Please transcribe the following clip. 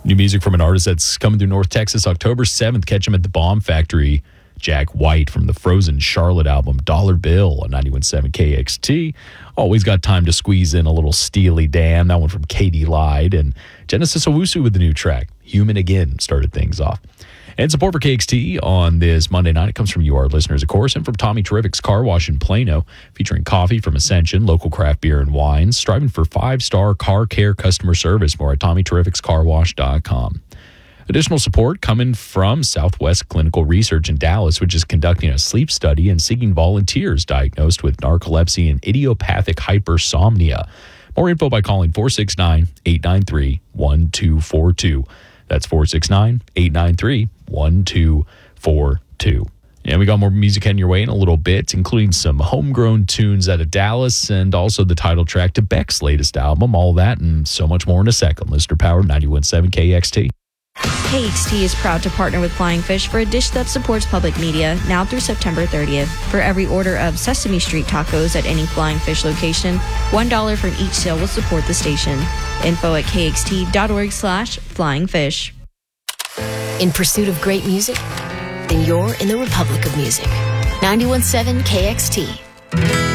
New music from an artist that's coming through North Texas October 7th. Catch him at the Bomb Factory. Jack White from the Frozen Charlotte album, Dollar Bill on 91.7 KXT. Always got time to squeeze in a little Steely Dan. That one from Katie Lyde. And Genesis Owusu with the new track, Human Again, started things off. And support for KXT on this Monday night, it comes from you, our listeners, of course, and from Tommy Terrific's Car Wash in Plano, featuring coffee from Ascension, local craft beer and wines, striving for 5-star car care customer service. More at TommyTerrificsCarWash.com. Additional support coming from Southwest Clinical Research in Dallas, which is conducting a sleep study and seeking volunteers diagnosed with narcolepsy and idiopathic hypersomnia. More info by calling 469-893-1242. That's 469-893-1242. And we got more music heading your way in a little bit, including some homegrown tunes out of Dallas and also the title track to Beck's latest album. All that and so much more in a second. Listener Power 91.7 KXT. KXT is proud to partner with Flying Fish for a dish that supports public media now through September 30th. For every order of Sesame Street tacos at any Flying Fish location, $1 from each sale will support the station. Info at kxt.org/flyingfish. In pursuit of great music? Then you're in the Republic of Music. 91.7 KXT.